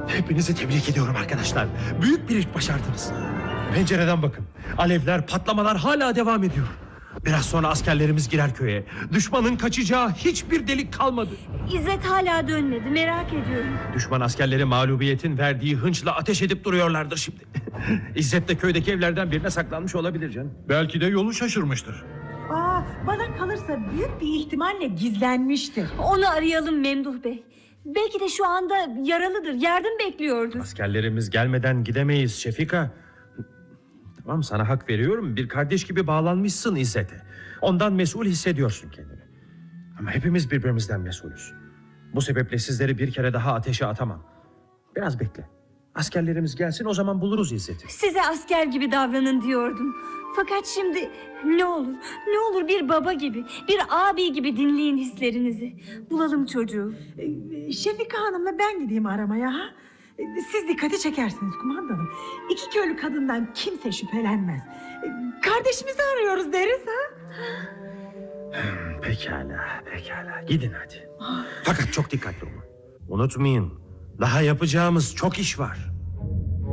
Hepinizi tebrik ediyorum arkadaşlar. Büyük bir iş başardınız. Pencereden bakın. Alevler, patlamalar hala devam ediyor. Biraz sonra askerlerimiz girer köye. Düşmanın kaçacağı hiçbir delik kalmadı. İzzet hala dönmedi, merak ediyorum. Düşman askerleri mağlubiyetin verdiği hınçla ateş edip duruyorlardır şimdi. İzzet de köydeki evlerden birine saklanmış olabilir canım. Belki de yolu şaşırmıştır. Bana kalırsa büyük bir ihtimalle gizlenmiştir. Onu arayalım Memduh Bey. Belki de şu anda yaralıdır, yardım bekliyordur. Askerlerimiz gelmeden gidemeyiz Şefika. Tamam, sana hak veriyorum. Bir kardeş gibi bağlanmışsın İzzet'e. Ondan mesul hissediyorsun kendini. Ama hepimiz birbirimizden mesulüz. Bu sebeple sizleri bir kere daha ateşe atamam. Biraz bekle. Askerlerimiz gelsin, o zaman buluruz İzzet'i. Size asker gibi davranın diyordum. Fakat şimdi ne olur bir baba gibi, bir abi gibi dinleyin hislerinizi. Bulalım çocuğu. Şefika Hanım'la ben gideyim aramaya. Siz dikkati çekersiniz kumandanım. 2 köylü kadından kimse şüphelenmez. Kardeşimizi arıyoruz deriz ha. Pekala. Gidin hadi. Fakat çok dikkatli olun. Unutmayın, daha yapacağımız çok iş var.